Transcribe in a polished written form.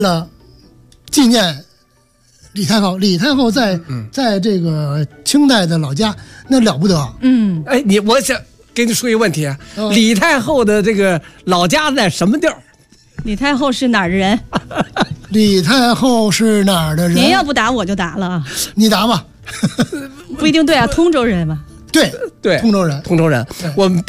了纪念李太后。李太后在这个清代的老家那了不得。 哎，我想给你说一个问题啊，李太后的这个老家在什么地儿？ 李太后是哪儿的人？ 李太后是哪儿的人？ 您要不答我就答了。 你答吧。 不一定对啊，通州人嘛。 对，通州人。 我们